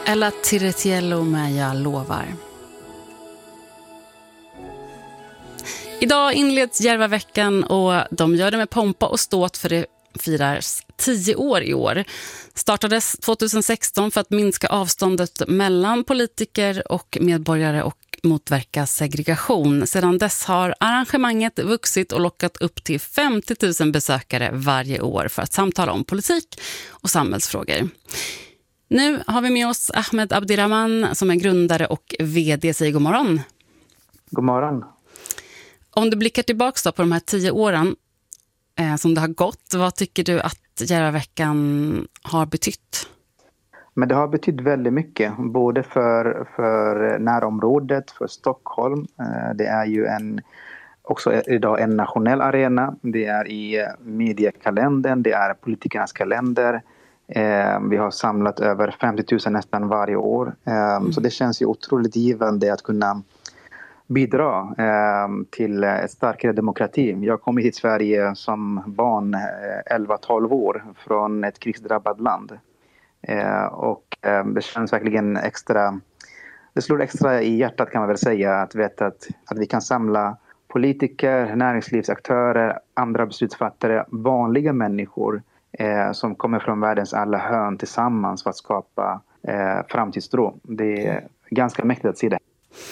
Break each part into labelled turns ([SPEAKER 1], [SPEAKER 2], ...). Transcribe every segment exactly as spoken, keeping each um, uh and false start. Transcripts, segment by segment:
[SPEAKER 1] Ella Tiretiello med Jag lovar. Idag inleds Järvaveckan och de gör det med pompa och ståt för det firas tio år i år. Startades tjugohundrasexton för att minska avståndet mellan politiker och medborgare och motverka segregation. Sedan dess har arrangemanget vuxit och lockat upp till femtio tusen besökare varje år för att samtala om politik och samhällsfrågor. Nu har vi med oss Ahmed Abdirahman som är grundare och vd. Säg god morgon.
[SPEAKER 2] God morgon.
[SPEAKER 1] Om du blickar tillbaka på de här tio åren eh, som det har gått, vad tycker du att Järvaveckan har betytt?
[SPEAKER 2] Men det har betytt väldigt mycket, både för, för närområdet, för Stockholm. Eh, det är ju en, också idag en nationell arena. Det är i mediekalendern, det är politikernas kalender. Eh, vi har samlat över femtio tusen nästan varje år. Eh, mm. Så det känns ju otroligt givande att kunna bidra eh, till ett starkare demokrati. Jag kom hit till Sverige som barn, eh, elva tolv år, från ett krigsdrabbat land. Eh, och eh, det känns verkligen extra, det slår extra i hjärtat kan man väl säga, att veta att, att vi kan samla politiker, näringslivsaktörer, andra beslutsfattare, vanliga människor eh, som kommer från världens alla hörn tillsammans för att skapa eh, framtidstro. Det är ganska mäktigt att se det.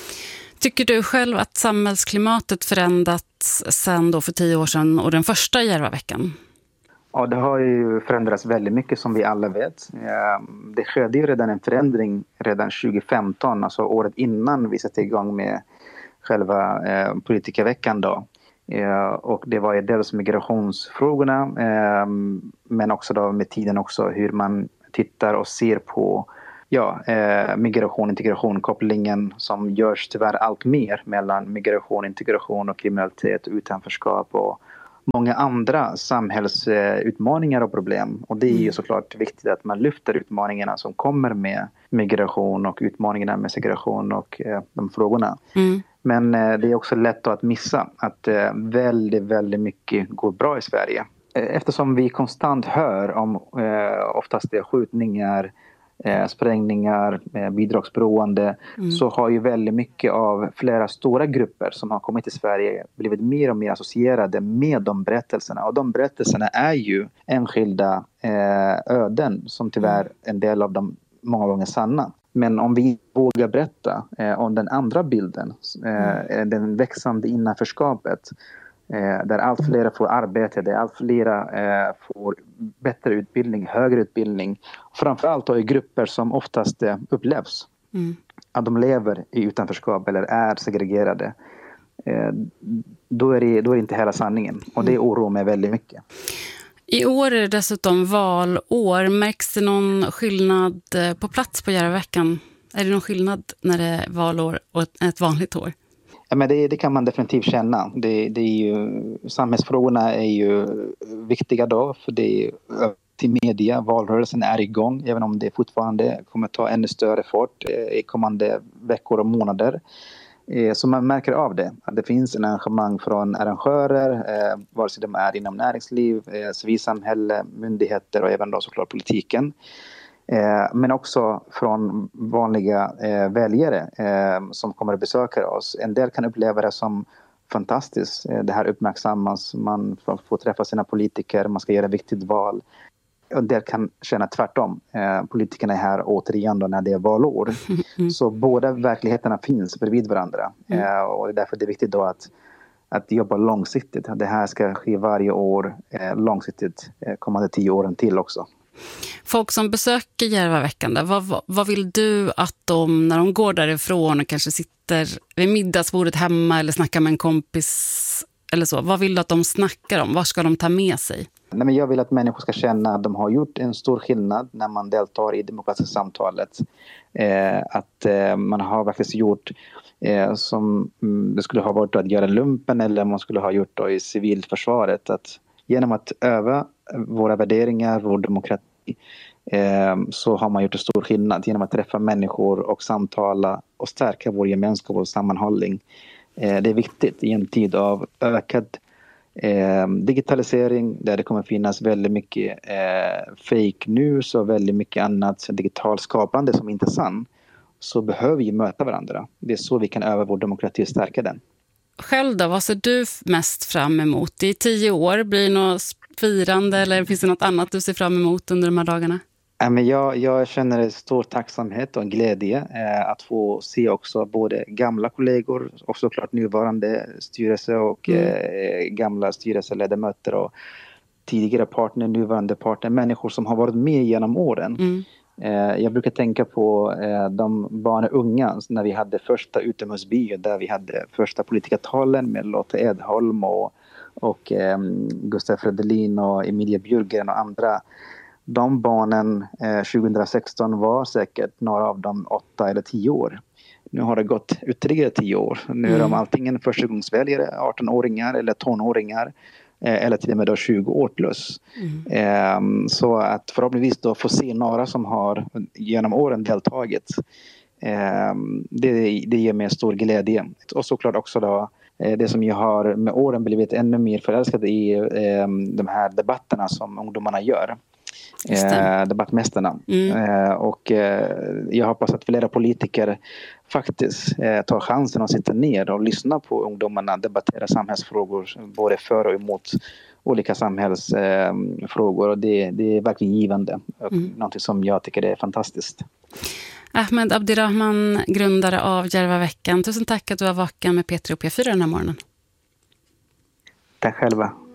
[SPEAKER 1] Tycker du själv att samhällsklimatet förändrats sedan då för tio år sedan och den första Järvaveckan?
[SPEAKER 2] Ja, det har ju förändrats väldigt mycket som vi alla vet. Det skedde ju redan en förändring redan tjugo femton, alltså året innan vi satte igång med själva eh, politikerveckan då. Eh, och det var ju dels migrationsfrågorna, eh, men också då med tiden också hur man tittar och ser på ja, eh, migration, integration, kopplingen som görs tyvärr allt mer mellan migration, integration och kriminalitet, utanförskap och många andra samhällsutmaningar och problem. Och det är ju såklart viktigt att man lyfter utmaningarna som kommer med migration och utmaningarna med segregation och eh, de frågorna. Mm. Men eh, det är också lätt att missa att eh, väldigt, väldigt mycket går bra i Sverige. Eftersom vi konstant hör om eh, oftast det skjutningar, Eh, sprängningar, eh, bidragsberoende, mm. så har ju väldigt mycket av flera stora grupper som har kommit till Sverige blivit mer och mer associerade med de berättelserna. Och de berättelserna är ju enskilda eh, öden som tyvärr en del av dem många gånger sanna. Men om vi vågar berätta eh, om den andra bilden, eh, mm. den växande innanförskapet, Eh, där allt fler får arbete, där allt fler eh, får bättre utbildning, högre utbildning. Framförallt då i grupper som oftast eh, upplevs mm. att de lever i utanförskap eller är segregerade. Eh, då, är det, då är det inte hela sanningen. Och det oroar mig väldigt mycket.
[SPEAKER 1] I år är det dessutom valår. Märks det någon skillnad på plats på Järvaveckan? Är det någon skillnad när det är valår och ett, ett vanligt år?
[SPEAKER 2] Ja, men det, det kan man definitivt känna. Det, det är ju, samhällsfrågorna är ju viktiga då, för det är till media. Valrörelsen är igång, även om det fortfarande kommer ta ännu större fart i kommande veckor och månader. Så man märker av det. Att det finns en engagemang från arrangörer, vare sig de är inom näringsliv, civilsamhälle, myndigheter och även då såklart politiken. Men också från vanliga eh, väljare eh, som kommer att besöka oss. En del kan uppleva det som fantastiskt. Det här uppmärksammas, man får träffa sina politiker, man ska göra ett viktigt val. En del kan känna tvärtom. Eh, politikerna är här återigen då när det är valår. Mm. Så båda verkligheterna finns bredvid varandra. Mm. Eh, och det är därför det är viktigt då att, att jobba långsiktigt. Det här ska ske varje år, eh, långsiktigt, eh, kommande tio åren till också.
[SPEAKER 1] Folk som besöker Järvaveckan, vad, vad, vad vill du att de, när de går därifrån och kanske sitter vid middagsbordet hemma eller snackar med en kompis eller så, vad vill du att de snackar om? Vad ska de ta med sig?
[SPEAKER 2] Nej, men jag vill att människor ska känna att de har gjort en stor skillnad när man deltar i demokratiska samtalet. Eh, att eh, man har faktiskt gjort eh, som mm, det skulle ha varit att göra lumpen eller man skulle ha gjort då i civilförsvaret. Att genom att öva våra värderingar, vår demokrati, eh, så har man gjort en stor skillnad genom att träffa människor och samtala och stärka vår gemenskap och sammanhållning. Eh, det är viktigt i en tid av ökad eh, digitalisering där det kommer finnas väldigt mycket eh, fake news och väldigt mycket annat digitalt skapande som inte är sant, så behöver vi möta varandra. Det är så vi kan öva vår demokrati och stärka den.
[SPEAKER 1] Själv då, vad ser du mest fram emot? I tio år, blir det något firande eller finns det något annat du ser fram emot under de här dagarna?
[SPEAKER 2] Jag, jag känner en stor tacksamhet och en glädje eh, att få se också både gamla kollegor och såklart nuvarande styrelse och mm. eh, gamla styrelseledamöter och tidigare partner, nuvarande partner, människor som har varit med genom åren. Mm. Eh, jag brukar tänka på eh, de barn och unga när vi hade första utomhusbio där vi hade första politikertalen med Lotta Edholm och, och eh, Gustav Fridolin och Emilia Bjurgren och andra. De barnen eh, tjugohundrasexton var säkert några av dem åtta eller tio år. Nu har det gått ytterligare tio år. Nu är mm. de antingen förstagångsväljare, arton-åringar eller tonåringar. Eh, eller till och med då tjugo år plus. Mm. Eh, så att förhoppningsvis då få se några som har genom åren deltagit. Eh, det, det ger mig stor glädje. Och såklart också då eh, det som jag har med åren blivit ännu mer förälskad i eh, de här debatterna som ungdomarna gör. Eh, debattmästarna. Mm. Eh, och eh, jag hoppas att flera politiker faktiskt eh, tar chansen att sitta ner och lyssna på ungdomarna, debattera samhällsfrågor både för och emot olika samhällsfrågor eh, och det, det är verkligen givande och mm. något som jag tycker är fantastiskt.
[SPEAKER 1] Ahmed Abdirahman, grundare av Järvaveckan. Tusen tack att du var vaken med P tre och P fyra den här morgonen.
[SPEAKER 2] Tack själva.